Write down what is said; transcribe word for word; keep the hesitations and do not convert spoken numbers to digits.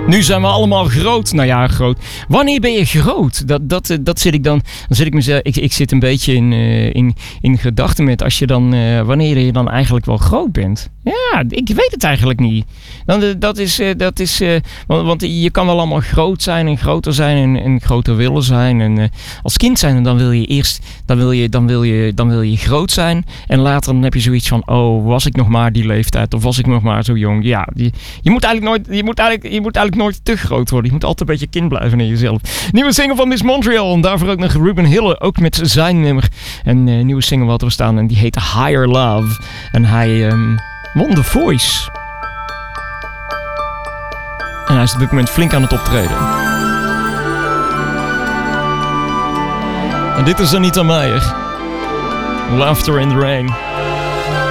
Nu zijn we allemaal groot. Nou ja, groot. Wanneer ben je groot? Dat, dat, dat zit ik dan. Dan zit ik mezelf. Ik, ik zit een beetje in, uh, in, in gedachten met als je dan. Uh, wanneer je dan eigenlijk wel groot bent. Ja, ik weet het eigenlijk niet. Dan, uh, dat is. Uh, dat is uh, want, want je kan wel allemaal groot zijn en groter zijn en, en groter willen zijn. En uh, als kind zijn, dan wil je eerst. Dan wil je, dan, wil je, dan wil je groot zijn. En later dan heb je zoiets van. Oh, was ik nog maar die leeftijd? Of was ik nog maar zo jong? Ja, je, je moet eigenlijk nooit. Je moet eigenlijk, je moet eigenlijk nooit te groot worden. Je moet altijd een beetje kind blijven in jezelf. Nieuwe single van Miss Montreal. En daarvoor ook nog Ruben Hille. Ook met zijn nummer. Een uh, nieuwe single wat er staan. En die heet Higher Love. En hij um, won The Voice. En hij is op dit moment flink aan het optreden. En dit is Anita Meijer. Laughter in the Rain.